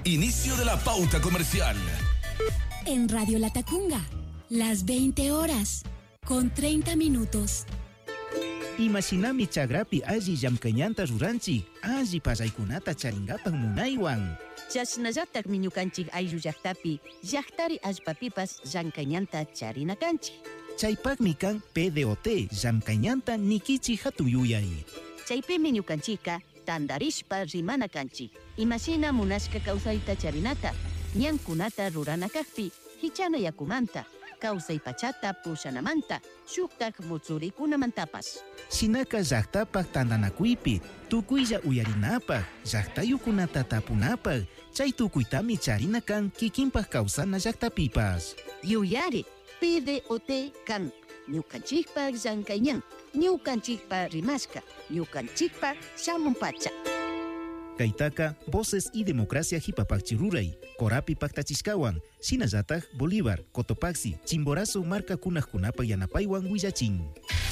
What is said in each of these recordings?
Inicio de la pauta comercial. En Radio Latacunga, las 20 horas, con 30 minutos. Imaginami chagrapi alli llamkañanta ruranchik, alli pasaykunata charingapan munaywan. Chasnallatak miñukanchik ayllu llaqtapi, llaqtari allpapipas llamkañanta charinakanchik. Chaypakmi kan PDOT llamkañanta nikichi hatuyuyay. Chaypimi ñukanchika tandarishpa rimana kanchik. Imashina munashka kawsayta charinata, ñankunata rurana kaqpi, hichana yakumanta, kawsay pachata pushanamanta, shuktak mutsuricunamantapas. Shinaka llaqtapak tandanakuypi, tukuylla uyarinapak, llaqtayukunata tapunapak, chay tukuytami charina kan kikinpak kawsana llaqtapipas. Yuyari, PDOT kan, ñukanchikpak llankayñan, ñukanchikpak rimashka, ñukanchikpak shamunpacha. Kaytaka, Voces y Democracia Hipapakchiruray, Corapi Pactachishkawan, Sinayataj, Bolívar, Cotopaxi, Chimborazo, Marca Kunajkunapa Yanapaywan, Huillachín.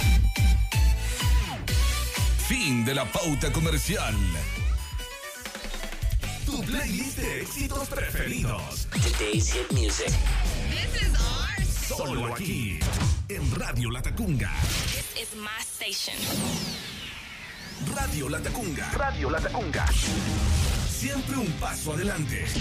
Fin de la pauta comercial. Tu playlist de éxitos preferidos. Today's hit music. This is our Solo aquí, en Radio Latacunga. This is my station. Radio Latacunga. Radio Latacunga. Siempre un paso adelante.